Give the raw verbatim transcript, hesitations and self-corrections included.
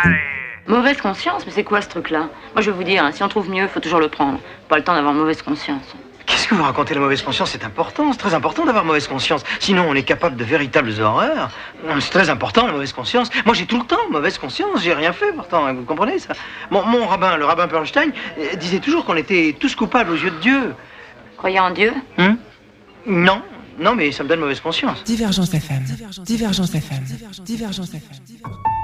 Mauvaise conscience? Mais c'est quoi ce truc-là? Moi je vais vous dire, hein, si on trouve mieux, faut toujours le prendre. Pas le temps d'avoir mauvaise conscience. Qu'est-ce que vous racontez, la mauvaise conscience? C'est important, c'est très important d'avoir mauvaise conscience. Sinon, on est capable de véritables horreurs. C'est très important, la mauvaise conscience. Moi, j'ai tout le temps mauvaise conscience, j'ai rien fait pourtant, vous comprenez ça? Mon, mon rabbin, le rabbin Perlstein, euh, disait toujours qu'on était tous coupables aux yeux de Dieu. Croyez en Dieu? Hum? Non, non, mais ça me donne mauvaise conscience. Divergence F M. Divergence F M. Divergence F M.